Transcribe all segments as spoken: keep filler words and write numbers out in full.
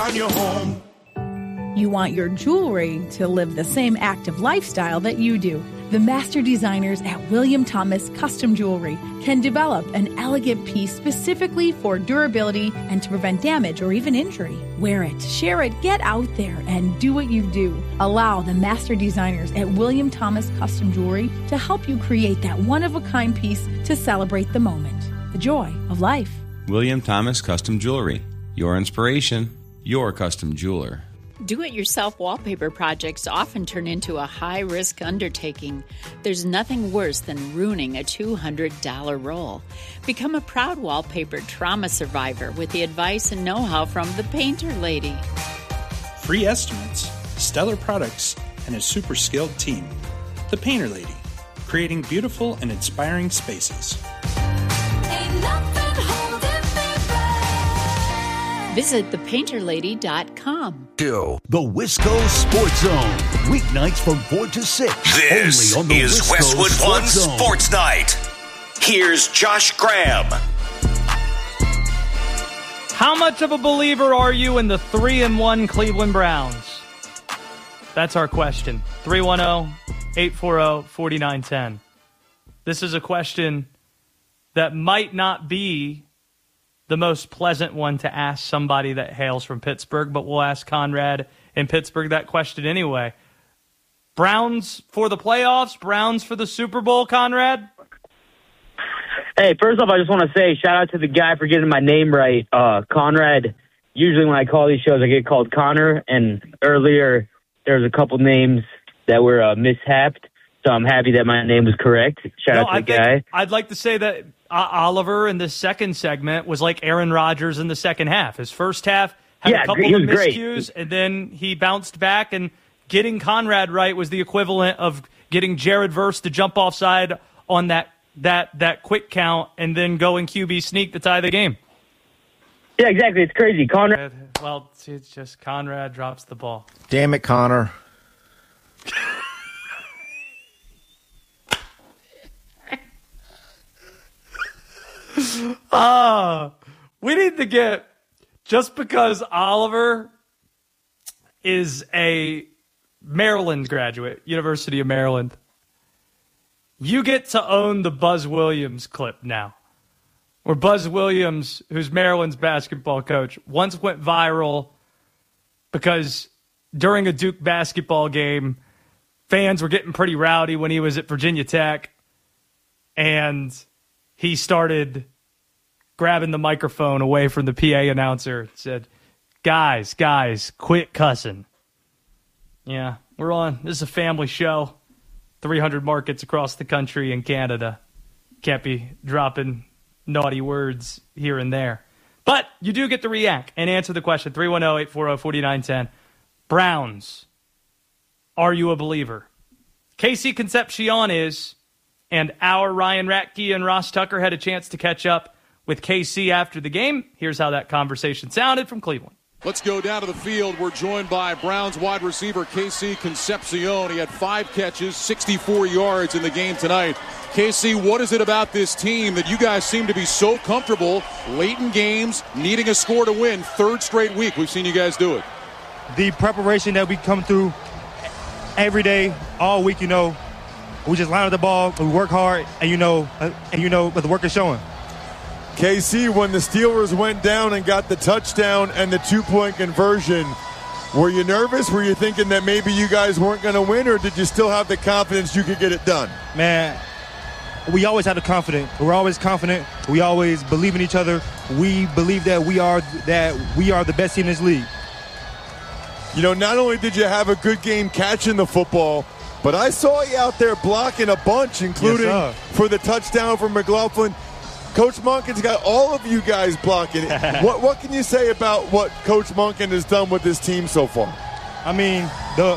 on your home. You want your jewelry to live the same active lifestyle that you do. The master designers at William Thomas Custom Jewelry can develop an elegant piece specifically for durability and to prevent damage or even injury. Wear it, share it, get out there and do what you do. Allow the master designers at William Thomas Custom Jewelry to help you create that one-of-a-kind piece to celebrate the moment, the joy of life. William Thomas Custom Jewelry. Your inspiration, your custom jeweler. Do-it-yourself wallpaper projects often turn into a high-risk undertaking. There's nothing worse than ruining a two hundred dollars roll. Become a proud wallpaper trauma survivor with the advice and know-how from the Painter Lady. Free estimates, stellar products, and a super skilled team. The Painter Lady, creating beautiful and inspiring spaces. Visit the painter lady dot com. The Wisco Sports Zone. Weeknights from four to six. This only on the is Wisco Westwood Sports One Zone. Sports Night. Here's Josh Graham. How much of a believer are you in the three and one Cleveland Browns? That's our question. three one zero, eight four zero, four nine one zero. This is a question that might not be the most pleasant one to ask somebody that hails from Pittsburgh, but we'll ask Conrad in Pittsburgh that question anyway. Browns for the playoffs, Browns for the Super Bowl, Conrad? Hey, first off, I just want to say shout out to the guy for getting my name right. Uh, Conrad, usually when I call these shows, I get called Connor, and earlier there was a couple names that were uh, mishapped, so I'm happy that my name was correct. Shout no, out to I the guy. think, I'd like to say that uh, Oliver in the second segment was like Aaron Rodgers in the second half. His first half had yeah, a couple he of was great. miscues, and then he bounced back, and getting Conrad right was the equivalent of getting Jared Verse to jump offside on that that that quick count and then going Q B sneak to tie the game. Yeah, exactly. It's crazy. Conrad. Well, it's just Conrad drops the ball. Damn it, Connor. Ah, uh, we need to get, just because Oliver is a Maryland graduate, University of Maryland, you get to own the Buzz Williams clip now. Where Buzz Williams, who's Maryland's basketball coach, once went viral because during a Duke basketball game, fans were getting pretty rowdy when he was at Virginia Tech, and he started grabbing the microphone away from the P A announcer and said, guys, guys, quit cussing. Yeah, we're on. This is a family show. three hundred markets across the country and Canada. Can't be dropping naughty words here and there. But you do get to react and answer the question. three one zero, eight four zero, four nine one zero. Browns, are you a believer? Casey Concepcion is, and our Ryan Ratke and Ross Tucker had a chance to catch up with K C after the game. Here's how that conversation sounded from Cleveland. Let's go down to the field. We're joined by Browns wide receiver Casey Concepcion. He had five catches, sixty-four yards in the game tonight. Casey, what is it about this team that you guys seem to be so comfortable late in games, needing a score to win? Third straight week we've seen you guys do it. The preparation that we come through every day, all week, you know, we just line up the ball, we work hard, and you know, and you know, but the work is showing. K C, when the Steelers went down and got the touchdown and the two-point conversion, were you nervous? Were you thinking that maybe you guys weren't going to win, or did you still have the confidence you could get it done? Man, we always have the confidence. We're always confident. We always believe in each other. We believe that we are that we are the best team in this league. You know, not only did you have a good game catching the football, but I saw you out there blocking a bunch, including yes, for the touchdown from McLaughlin. Coach Monken's got all of you guys blocking. what what can you say about what Coach Monken has done with this team so far? I mean, the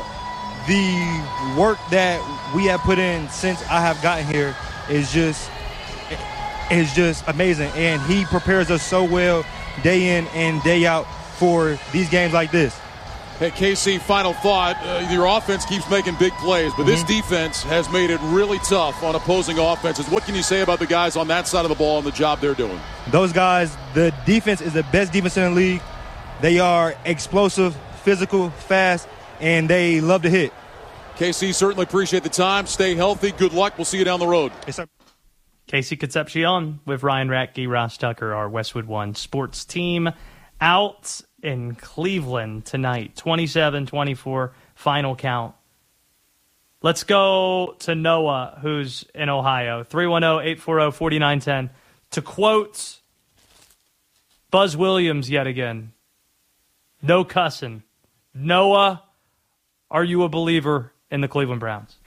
the work that we have put in since I have gotten here is just is just amazing, and he prepares us so well day in and day out for these games like this. Hey, K C, final thought. Uh, your offense keeps making big plays, but mm-hmm. this defense has made it really tough on opposing offenses. What can you say about the guys on that side of the ball and the job they're doing? Those guys, the defense is the best defense in the league. They are explosive, physical, fast, and they love to hit. K C, certainly appreciate the time. Stay healthy. Good luck. We'll see you down the road. Yes, sir. Casey Concepcion with Ryan Ratke, Ross Tucker, our Westwood One sports team, out in Cleveland tonight. twenty-seven twenty-four final count. Let's go to Noah, who's in Ohio. three one zero, eight four zero, four nine one zero. To quote Buzz Williams yet again, no cussing. Noah, are you a believer in the Cleveland Browns?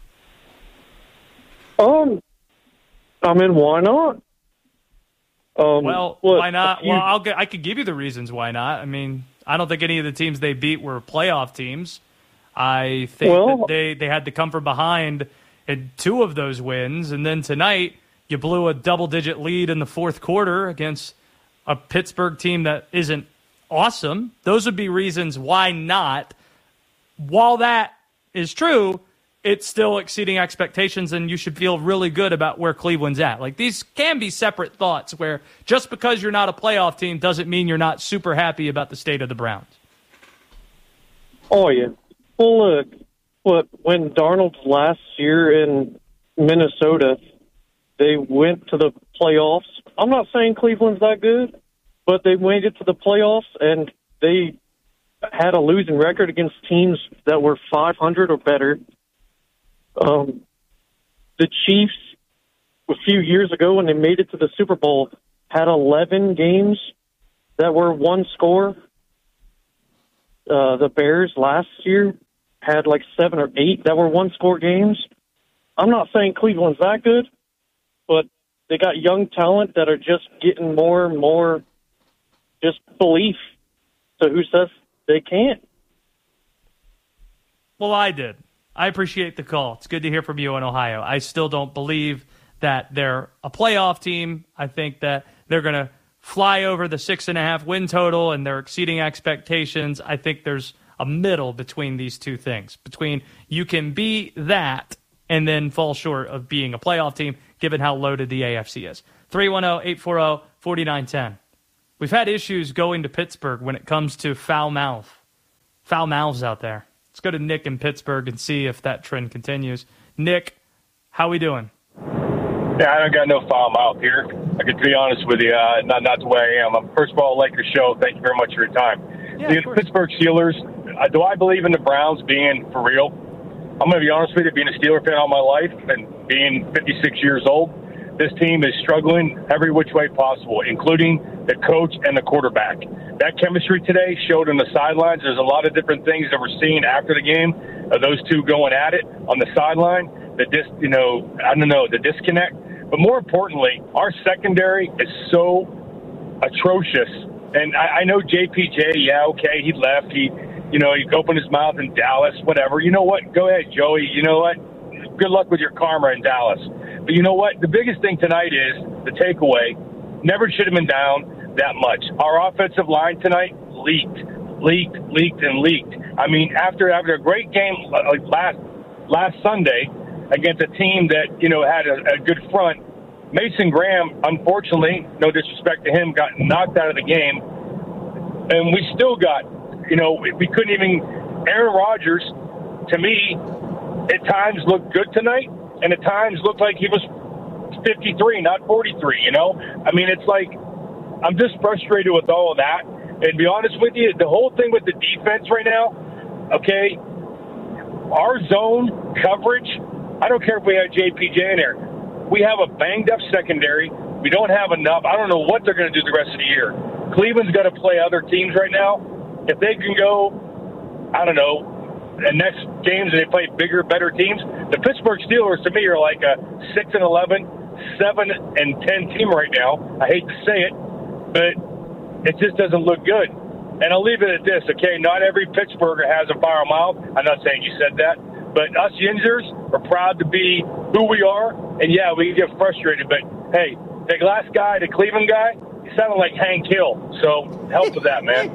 Um, I mean, why not? Um, well, what, why not? you, Well, I'll get, I could give you the reasons why not. I mean, I don't think any of the teams they beat were playoff teams. I think well, that they, they had to come from behind in two of those wins, and then tonight you blew a double-digit lead in the fourth quarter against a Pittsburgh team that isn't awesome. Those would be reasons why not. While that is true, it's still exceeding expectations, and you should feel really good about where Cleveland's at. Like, these can be separate thoughts where just because you're not a playoff team doesn't mean you're not super happy about the state of the Browns. Oh, yeah. Well, look, what, when Darnold last year in Minnesota, they went to the playoffs. I'm not saying Cleveland's that good, but they made it to the playoffs, and they had a losing record against teams that were five hundred or better. Um, the Chiefs, a few years ago when they made it to the Super Bowl, had eleven games that were one score. Uh, the Bears last year had like seven or eight that were one-score games. I'm not saying Cleveland's that good, but they got young talent that are just getting more and more just belief. So who says they can't? Well, I did. I appreciate the call. It's good to hear from you in Ohio. I still don't believe that they're a playoff team. I think that they're going to fly over the six and a half win total, and they're exceeding expectations. I think there's a middle between these two things, between you can be that and then fall short of being a playoff team, given how loaded the A F C is. three one zero, eight four zero, four nine one zero. We've had issues going to Pittsburgh when it comes to foul mouth. Foul mouths out there. Let's go to Nick in Pittsburgh and see if that trend continues. Nick, how we doing? Yeah, I don't got no foul mouth here. I could be honest with you, uh, not not the way I am. I'm, first of all, like your show. Thank you very much for your time. Yeah, the Pittsburgh Steelers, uh, do I believe in the Browns being for real? I'm going to be honest with you, being a Steeler fan all my life and being fifty-six years old, this team is struggling every which way possible, including the coach and the quarterback. That chemistry today showed on the sidelines. There's a lot of different things that we're seeing after the game of those two going at it on the sideline. The dis, you know, I don't know, the disconnect. But more importantly, our secondary is so atrocious. And I, I know J P J, yeah, okay, he left. He, you know, he opened his mouth in Dallas, whatever. You know what? Go ahead, Joey. You know what? Good luck with your karma in Dallas. But you know what? The biggest thing tonight is the takeaway. Never should have been down that much. Our offensive line tonight leaked, leaked, leaked, and leaked. I mean, after after a great game like last last Sunday against a team that, you know, had a, a good front, Mason Graham, unfortunately, no disrespect to him, got knocked out of the game. And we still got, you know, we, we couldn't even, Aaron Rodgers, to me, at times looked good tonight, and at times looked like he was fifty-three, not forty-three, you know? I mean, it's like, I'm just frustrated with all of that. And to be honest with you, the whole thing with the defense right now, okay, our zone coverage, I don't care if we have J P J in there. We have a banged-up secondary. We don't have enough. I don't know what they're going to do the rest of the year. Cleveland's got to play other teams right now. If they can go, I don't know, the next games and they play bigger, better teams, the Pittsburgh Steelers, to me, are like a six and eleven, seven and ten team right now. I hate to say it, but it just doesn't look good. And I'll leave it at this, okay? Not every Pittsburgher has a foul mouth. I'm not saying you said that. But us Yinzers are proud to be who we are. And, yeah, we get frustrated. But, hey, the last guy, the Cleveland guy, he sounded like Hank Hill. So help with that, man.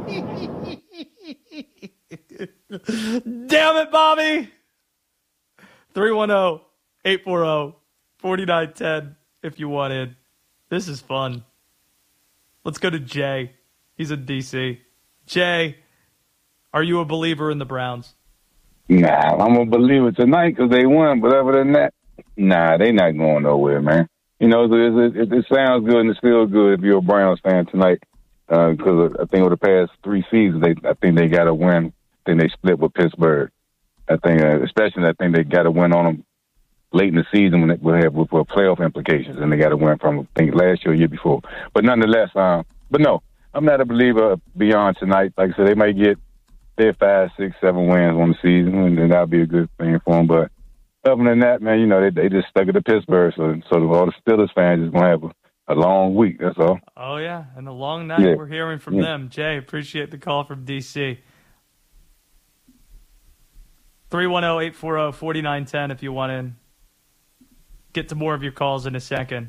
Damn it, Bobby. three one zero, eight four zero, four nine one zero if you want in. This is fun. Let's go to Jay. He's in D C. Jay, are you a believer in the Browns? Nah, I'm a believer tonight because they won. But other than that, nah, they not going nowhere, man. You know, it, it, it sounds good and it feels good if you're a Browns fan tonight because uh, I think over the past three seasons, they I think they got to win. I think they split with Pittsburgh. I think, uh, especially, I think they got to win on them late in the season when it will have with, with playoff implications, and they got to win from, I think, last year or year before. But nonetheless, um, but no, I'm not a believer beyond tonight. Like I said, they might get their five, six, seven wins on the season, and then that'll be a good thing for them. But other than that, man, you know, they they just stuck it to Pittsburgh, so so all the Steelers fans is going to have a, a long week, that's all. Oh, yeah, and a long night. Yeah. We're hearing from yeah. them. Jay, appreciate the call from D C three one zero, eight four zero, four nine one zero if you want in. Get to more of your calls in a second.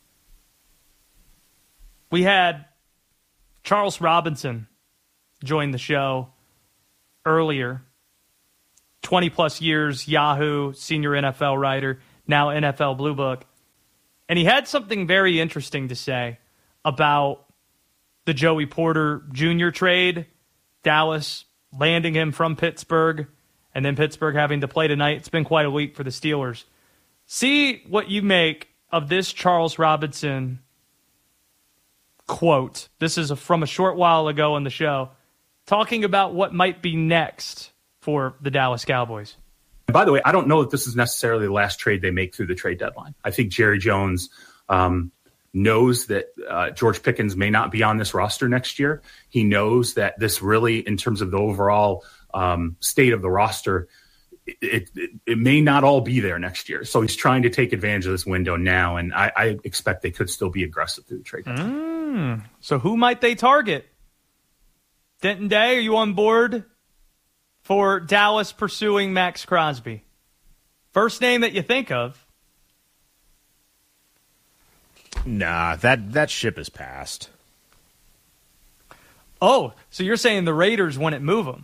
We had Charles Robinson join the show earlier. twenty-plus years, Yahoo, senior N F L writer, now N F L Blue Book. And he had something very interesting to say about the Joey Porter Junior trade, Dallas landing him from Pittsburgh, and then Pittsburgh having to play tonight. It's been quite a week for the Steelers. See what you make of this Charles Robinson quote. This is a, from a short while ago on the show, talking about what might be next for the Dallas Cowboys. By the way, I don't know that this is necessarily the last trade they make through the trade deadline. I think Jerry Jones um, knows that uh, George Pickens may not be on this roster next year. He knows that this really, in terms of the overall um, state of the roster, It, it it may not all be there next year. So he's trying to take advantage of this window now, and I, I expect they could still be aggressive through the trade. Mm, so who might they target? Denton Day, are you on board for Dallas pursuing Max Crosby? First name that you think of? Nah, that, that ship has passed. Oh, so you're saying the Raiders wouldn't move him?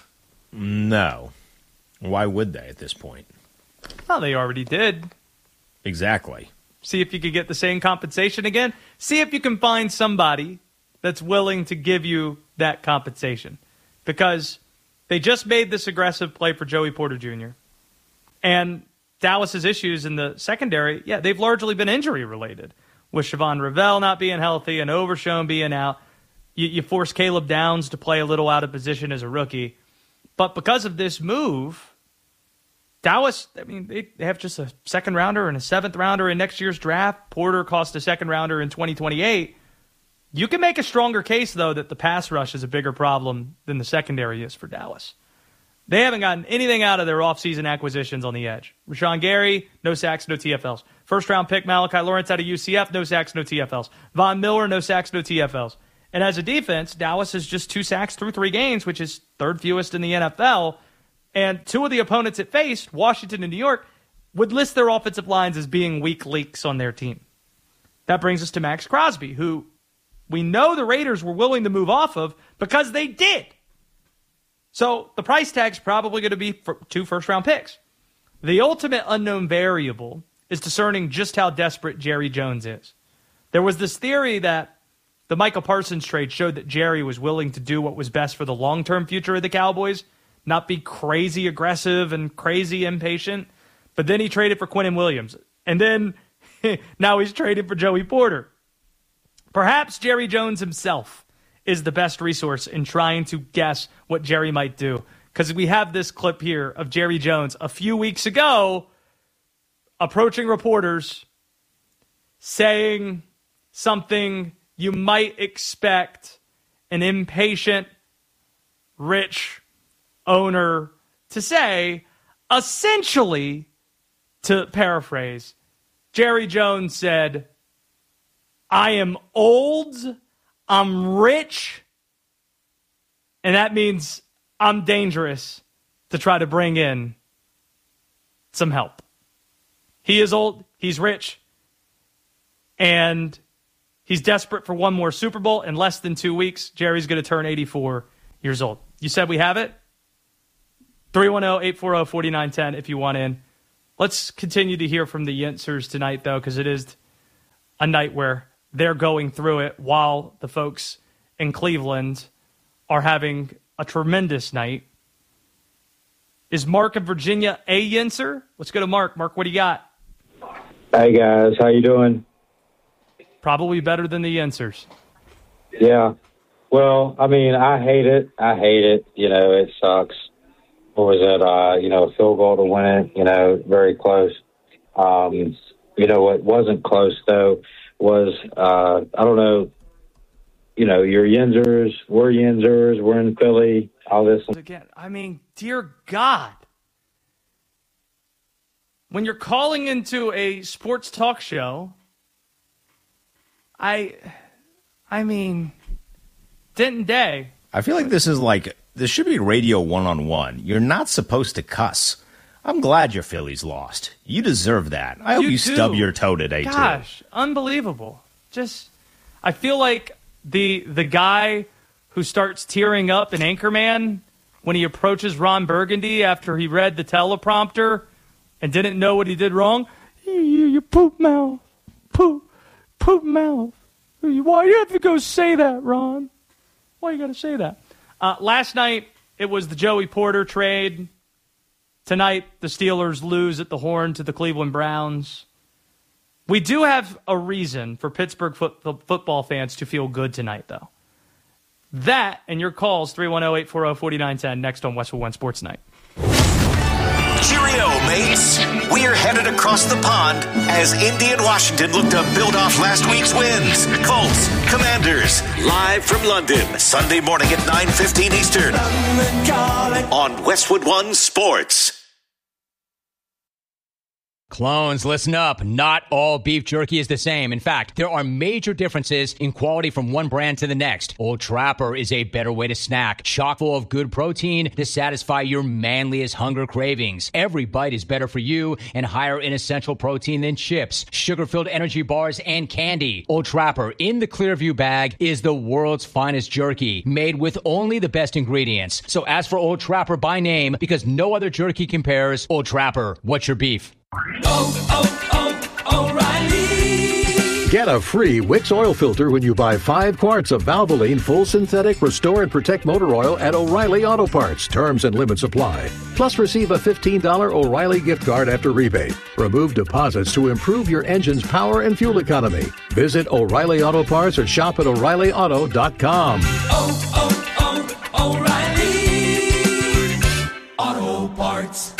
No. Why would they at this point? Well, they already did. Exactly. See if you could get the same compensation again. See if you can find somebody that's willing to give you that compensation. Because they just made this aggressive play for Joey Porter Junior And Dallas's issues in the secondary, yeah, they've largely been injury-related. With Siobhan Revelle not being healthy and Overshown being out, you, you force Caleb Downs to play a little out of position as a rookie. But because of this move, Dallas, I mean, they have just a second rounder and a seventh rounder in next year's draft. Porter cost a second rounder in twenty twenty-eight. You can make a stronger case, though, that the pass rush is a bigger problem than the secondary is for Dallas. They haven't gotten anything out of their offseason acquisitions on the edge. Rashawn Gary, no sacks, no T F Ls. First round pick Malachi Lawrence out of U C F, no sacks, no T F Ls. Von Miller, no sacks, no T F Ls. And as a defense, Dallas is just two sacks through three games, which is third fewest in the N F L. And two of the opponents it faced, Washington and New York, would list their offensive lines as being weak links on their team. That brings us to Max Crosby, who we know the Raiders were willing to move off of because they did. So the price tag's probably going to be for two first-round picks. The ultimate unknown variable is discerning just how desperate Jerry Jones is. There was this theory that the Michael Parsons trade showed that Jerry was willing to do what was best for the long-term future of the Cowboys, not be crazy aggressive and crazy impatient. But then he traded for Quinnen Williams. And then now he's traded for Joey Porter. Perhaps Jerry Jones himself is the best resource in trying to guess what Jerry might do. Because we have this clip here of Jerry Jones a few weeks ago approaching reporters saying something you might expect an impatient, rich owner to say. Essentially, to paraphrase, Jerry Jones said, I am old, I'm rich, and that means I'm dangerous to try to bring in some help. He is old, he's rich, and he's desperate for one more Super Bowl. In less than two weeks, Jerry's going to turn eighty-four years old. You said we have it? three one zero, eight four zero, four nine one zero if you want in. Let's continue to hear from the Yentzers tonight, though, because it is a night where they're going through it while the folks in Cleveland are having a tremendous night. Is Mark in Virginia a Yinzer? Let's go to Mark. Mark, what do you got? Hey, guys. How you doing? Probably better than the Yinzers. Yeah. Well, I mean, I hate it. I hate it. You know, it sucks. What was it? Uh, you know, field goal to win it, you know, very close. Um, you know, what wasn't close, though, was, uh, I don't know, you know, your Yinzers, we're Yinzers, we're in Philly, all this. Again, I mean, dear God. When you're calling into a sports talk show, I, I mean, Denton Day. I feel like this is like, this should be radio one-on-one. You're not supposed to cuss. I'm glad your Phillies lost. You deserve that. I hope you, you stub your toe today, Gosh, too. Gosh, unbelievable. Just, I feel like the the guy who starts tearing up in Anchorman when he approaches Ron Burgundy after he read the teleprompter and didn't know what he did wrong. You, you, you poop mouth. Poop, poop mouth. Why do you have to go say that, Ron? Why you got to say that? Uh, last night, it was the Joey Porter trade. Tonight, the Steelers lose at the Horn to the Cleveland Browns. We do have a reason for Pittsburgh foot, football fans to feel good tonight, though. That and your calls, three one zero, eight four zero, four nine one zero, next on Westwood One Sports Night. Cheerio, mates. We're headed across the pond as Indy and Washington look to build off last week's wins. Colts, Commanders, live from London, Sunday morning at nine fifteen Eastern on Westwood One Sports. Clones, listen up. Not all beef jerky is the same. In fact, there are major differences in quality from one brand to the next. Old Trapper is a better way to snack, chock full of good protein to satisfy your manliest hunger cravings. Every bite is better for you and higher in essential protein than chips, sugar-filled energy bars, and candy. Old Trapper in the Clearview bag is the world's finest jerky, made with only the best ingredients. So ask for Old Trapper by name because no other jerky compares. Old Trapper, what's your beef? Oh, oh, oh, O'Reilly. Get a free Wix oil filter when you buy five quarts of Valvoline Full Synthetic Restore and Protect Motor Oil at O'Reilly Auto Parts. Terms and limits apply. Plus, receive a fifteen dollars O'Reilly gift card after rebate. Remove deposits to improve your engine's power and fuel economy. Visit O'Reilly Auto Parts or shop at O'Reilly Auto dot com. Oh, oh, oh, O'Reilly Auto Parts.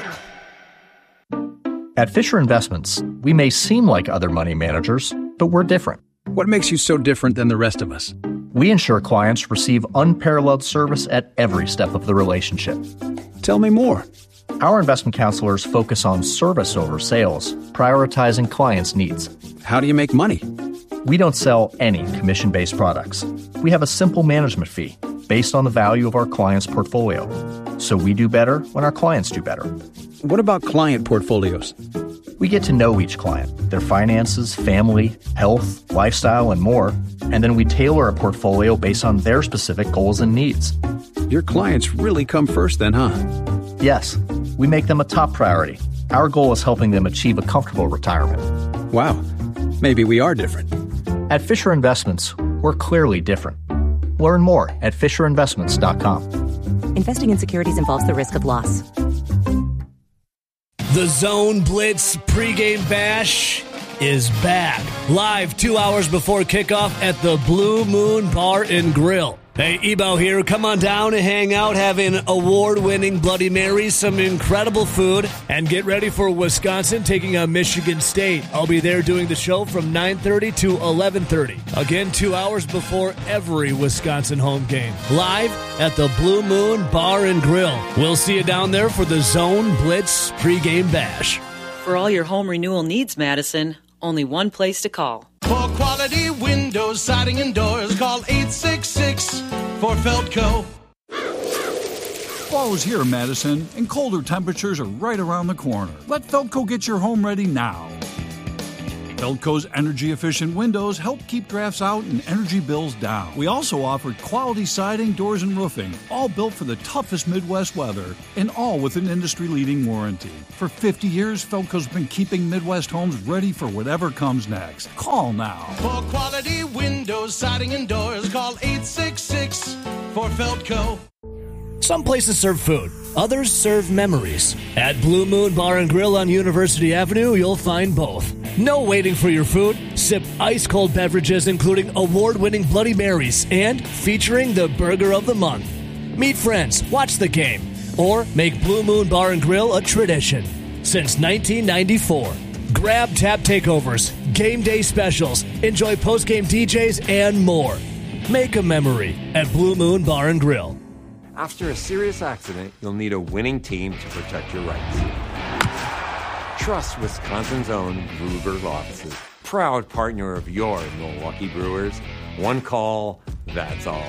At Fisher Investments, we may seem like other money managers, but we're different. What makes you so different than the rest of us? We ensure clients receive unparalleled service at every step of the relationship. Tell me more. Our investment counselors focus on service over sales, prioritizing clients' needs. How do you make money? We don't sell any commission-based products. We have a simple management fee based on the value of our client's portfolio. So we do better when our clients do better. What about client portfolios? We get to know each client, their finances, family, health, lifestyle, and more, and then we tailor a portfolio based on their specific goals and needs. Your clients really come first then, huh? Yes, we make them a top priority. Our goal is helping them achieve a comfortable retirement. Wow, maybe we are different. At Fisher Investments, we're clearly different. Learn more at fisher investments dot com. Investing in securities involves the risk of loss. The Zone Blitz pregame bash is back. Live two hours before kickoff at the Blue Moon Bar and Grill. Hey, Ebo here. Come on down and hang out, have an award-winning Bloody Mary, some incredible food, and get ready for Wisconsin taking on Michigan State. I'll be there doing the show from nine thirty to eleven thirty. Again, two hours before every Wisconsin home game. Live at the Blue Moon Bar and Grill. We'll see you down there for the Zone Blitz pregame bash. For all your home renewal needs, Madison, only one place to call. For quality windows, siding, and doors, call eight six six for Feldco. Fall is here, Madison, and colder temperatures are right around the corner. Let Feldco get your home ready now. Feldco's energy-efficient windows help keep drafts out and energy bills down. We also offer quality siding, doors, and roofing, all built for the toughest Midwest weather, and all with an industry-leading warranty. For fifty years, Feldco's been keeping Midwest homes ready for whatever comes next. Call now. For quality windows, siding, and doors, call eight six six for Feldco. Some places serve food, others serve memories. At Blue Moon Bar and Grill on University Avenue, you'll find both. No waiting for your food. Sip ice-cold beverages including award-winning Bloody Marys and featuring the Burger of the Month. Meet friends, watch the game, or make Blue Moon Bar and Grill a tradition. Since nineteen ninety-four. Grab tap takeovers, game day specials, enjoy post-game D Js, and more. Make a memory at Blue Moon Bar and Grill. After a serious accident, you'll need a winning team to protect your rights. Trust Wisconsin's own Ruger Law Offices, proud partner of your Milwaukee Brewers. One call, that's all.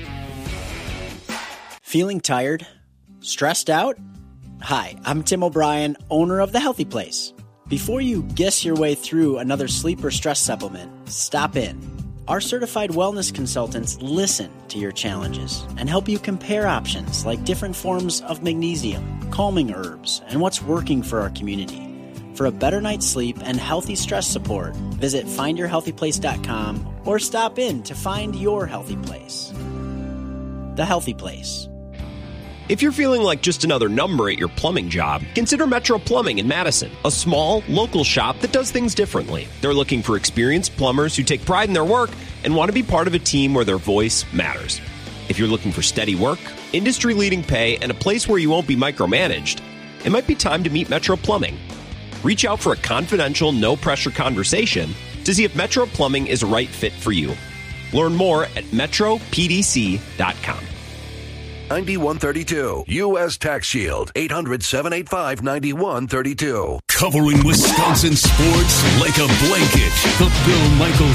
Feeling tired? Stressed out? Hi, I'm Tim O'Brien, owner of The Healthy Place. Before you guess your way through another sleep or stress supplement, stop in. Our certified wellness consultants listen to your challenges and help you compare options like different forms of magnesium, calming herbs, and what's working for our community. For a better night's sleep and healthy stress support, visit find your healthy place dot com or stop in to find your healthy place. The Healthy Place. If you're feeling like just another number at your plumbing job, consider Metro Plumbing in Madison, a small, local shop that does things differently. They're looking for experienced plumbers who take pride in their work and want to be part of a team where their voice matters. If you're looking for steady work, industry-leading pay, and a place where you won't be micromanaged, it might be time to meet Metro Plumbing. Reach out for a confidential, no-pressure conversation to see if Metro Plumbing is a right fit for you. Learn more at metro p d c dot com. ninety-one thirty-two U S Tax Shield, eight hundred, seven eight five, nine one three two. Covering Wisconsin sports like a blanket. The Bill Michaels